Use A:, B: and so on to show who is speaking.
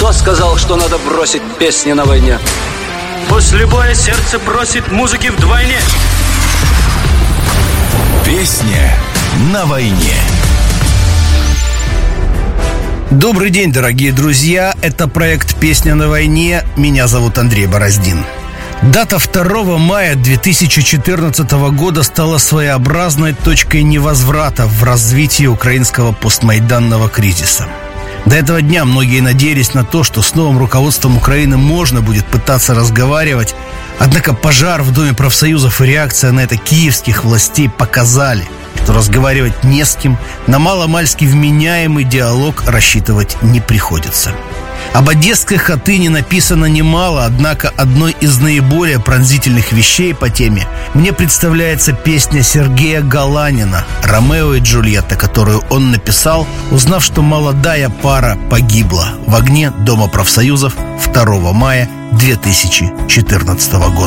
A: Кто сказал, что надо бросить песни на войне?
B: После боя сердце просит музыки вдвойне.
C: Песня на войне.
D: Добрый день, дорогие друзья. Это проект «Песня на войне». Меня зовут Андрей Бороздин. Дата 2 мая 2014 года стала своеобразной точкой невозврата в развитии украинского постмайданного кризиса. До этого дня многие надеялись на то, что с новым руководством Украины можно будет пытаться разговаривать. Однако пожар в Доме профсоюзов и реакция на это киевских властей показали, что разговаривать не с кем, на маломальски вменяемый диалог рассчитывать не приходится. Об одесской Хатыне написано немало, однако одной из наиболее пронзительных вещей по теме мне представляется песня Сергея Галанина «Ромео и Джульетта», которую он написал, узнав, что молодая пара погибла в огне Дома профсоюзов 2 мая 2014 года.